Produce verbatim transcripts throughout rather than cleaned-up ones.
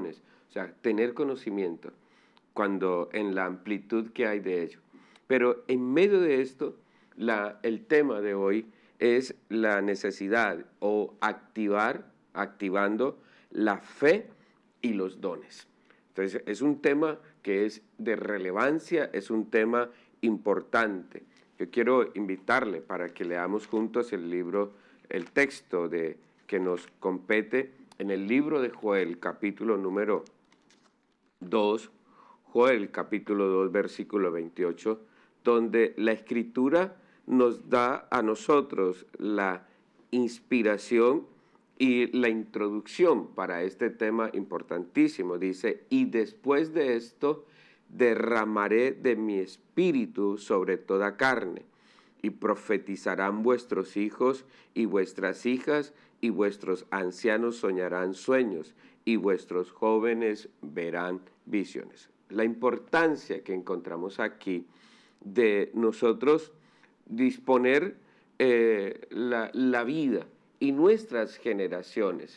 dones, o sea, tener conocimiento, cuando en la amplitud que hay de ello. Pero en medio de esto, la, el tema de hoy es la necesidad o activar, activando la fe y los dones. Entonces, es un tema que es de relevancia, es un tema importante. Yo quiero invitarle para que leamos juntos el libro, el texto de, que nos compete en el libro de Joel, capítulo número dos, Joel, capítulo dos, versículo veintiocho, donde la Escritura nos da a nosotros la inspiración y la introducción para este tema importantísimo. Dice, y después de esto derramaré de mi espíritu sobre toda carne, y profetizarán vuestros hijos y vuestras hijas, y vuestros ancianos soñarán sueños, y vuestros jóvenes verán visiones. La importancia que encontramos aquí de nosotros disponer eh, la, la vida y nuestras generaciones.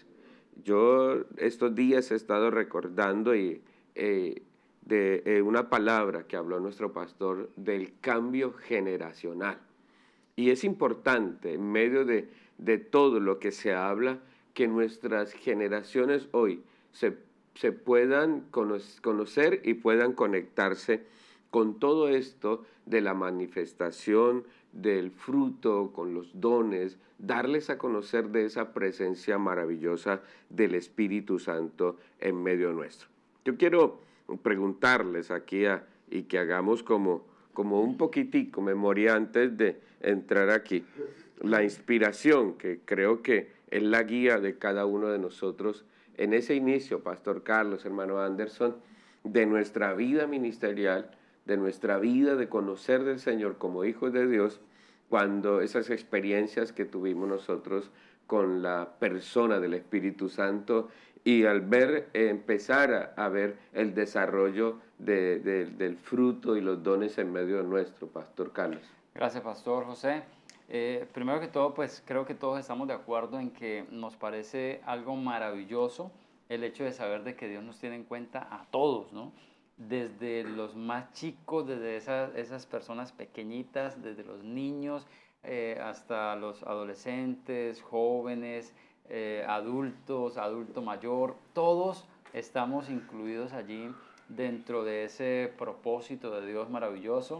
Yo estos días he estado recordando y, eh, de eh, una palabra que habló nuestro pastor del cambio generacional. Y es importante, en medio de, de todo lo que se habla, que nuestras generaciones hoy se, se puedan conocer y puedan conectarse con todo esto de la manifestación del fruto, con los dones, darles a conocer de esa presencia maravillosa del Espíritu Santo en medio nuestro. Yo quiero preguntarles aquí a, y que hagamos como, como un poquitico memoria antes de entrar aquí. La inspiración, que creo que es la guía de cada uno de nosotros en ese inicio, Pastor Carlos, hermano Anderson, de nuestra vida ministerial, de nuestra vida de conocer del Señor como hijos de Dios, cuando esas experiencias que tuvimos nosotros con la persona del Espíritu Santo y al ver, eh, empezar a, a ver el desarrollo de, de, del fruto y los dones en medio de nuestro, Pastor Carlos. Gracias, Pastor José. Eh, primero que todo, pues creo que todos estamos de acuerdo en que nos parece algo maravilloso el hecho de saber de que Dios nos tiene en cuenta a todos, ¿no? Desde los más chicos, desde esas, esas personas pequeñitas, desde los niños, eh, hasta los adolescentes, jóvenes, eh, adultos, adulto mayor, todos estamos incluidos allí dentro de ese propósito de Dios maravilloso.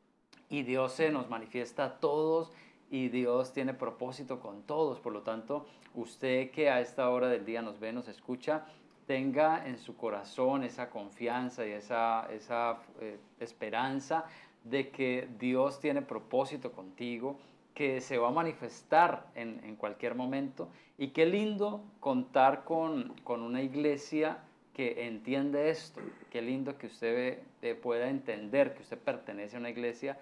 Y Dios se nos manifiesta a todos y Dios tiene propósito con todos. Por lo tanto, usted que a esta hora del día nos ve, nos escucha, tenga en su corazón esa confianza y esa, esa eh, esperanza de que Dios tiene propósito contigo, que se va a manifestar en, en cualquier momento. Y qué lindo contar con, con una iglesia que entiende esto. Qué lindo que usted eh, pueda entender que usted pertenece a una iglesia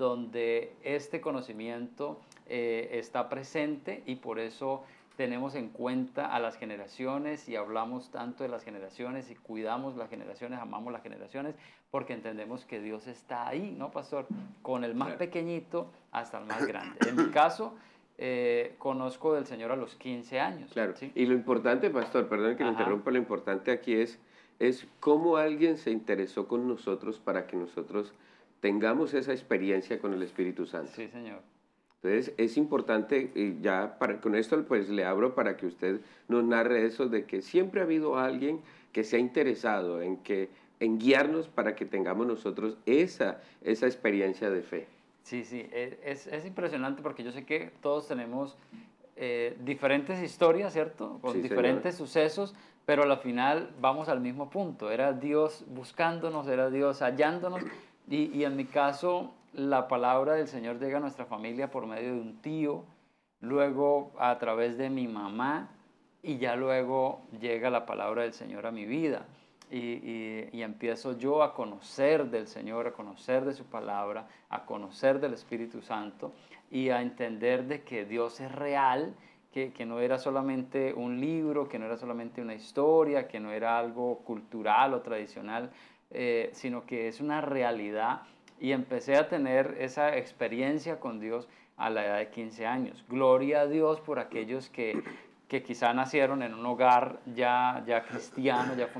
donde este conocimiento eh, está presente, y por eso tenemos en cuenta a las generaciones y hablamos tanto de las generaciones y cuidamos las generaciones, amamos las generaciones, porque entendemos que Dios está ahí, ¿no, pastor? Con el más claro. pequeñito hasta el más grande. En mi caso, eh, conozco del Señor a los quince años. Claro, ¿sí? Y lo importante, pastor, perdón que lo interrumpa, lo importante aquí es, es cómo alguien se interesó con nosotros para que nosotros tengamos esa experiencia con el Espíritu Santo. Sí, Señor. Entonces es importante, y ya para, con esto pues le abro para que usted nos narre eso, de que siempre ha habido alguien que se ha interesado en, que, en guiarnos para que tengamos nosotros esa, esa experiencia de fe. Sí, sí, es, es impresionante porque yo sé que todos tenemos eh, diferentes historias, ¿cierto? Con sí, diferentes señor. sucesos, pero al final vamos al mismo punto. Era Dios buscándonos, era Dios hallándonos, y, y en mi caso la palabra del Señor llega a nuestra familia por medio de un tío, luego a través de mi mamá, y ya luego llega la palabra del Señor a mi vida. Y, y, y empiezo yo a conocer del Señor, a conocer de su palabra, a conocer del Espíritu Santo y a entender de que Dios es real, que, que no era solamente un libro, que no era solamente una historia, que no era algo cultural o tradicional, eh, sino que es una realidad. Y empecé a tener esa experiencia con Dios a la edad de quince años. Gloria a Dios por aquellos que, que quizá nacieron en un hogar ya, ya cristiano, ya